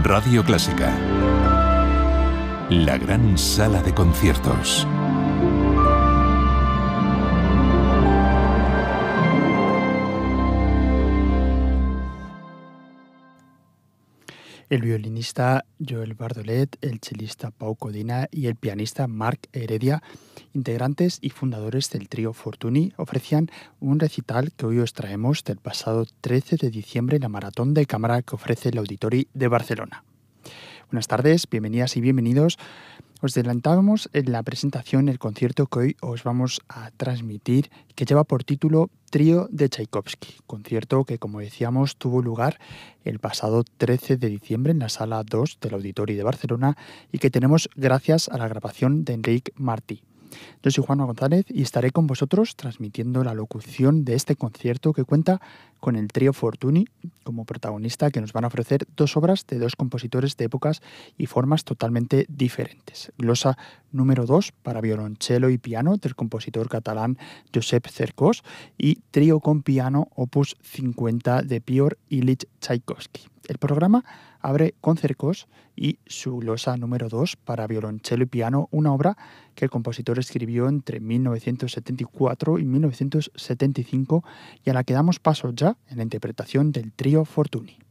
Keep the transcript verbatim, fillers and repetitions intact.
Radio Clásica. La gran sala de conciertos. El violinista Joel Bardolet, el chelista Pau Codina y el pianista Marc Heredia, integrantes y fundadores del trío Fortuny, ofrecían un recital que hoy os traemos del pasado trece de diciembre en la Maratón de Cámara que ofrece el Auditori de Barcelona. Buenas tardes, bienvenidas y bienvenidos. Os adelantábamos en la presentación el concierto que hoy os vamos a transmitir, que lleva por título Trío de Tchaikovsky, concierto que, como decíamos, tuvo lugar el pasado trece de diciembre en la Sala dos del Auditori de Barcelona y que tenemos gracias a la grabación de Enric Martí. Yo soy Juan González y estaré con vosotros transmitiendo la locución de este concierto que cuenta con el trío Fortuny como protagonista, que nos van a ofrecer dos obras de dos compositores de épocas y formas totalmente diferentes. Glosa número dos para violonchelo y piano del compositor catalán Josep Cercós y trío con piano opus cincuenta de Piotr Ilich Tchaikovsky. El programa abre con Cercós y su glosa número dos para violonchelo y piano, una obra que el compositor escribió entre mil novecientos setenta y cuatro y mil novecientos setenta y cinco y a la que damos paso ya en la interpretación del trío Fortuny.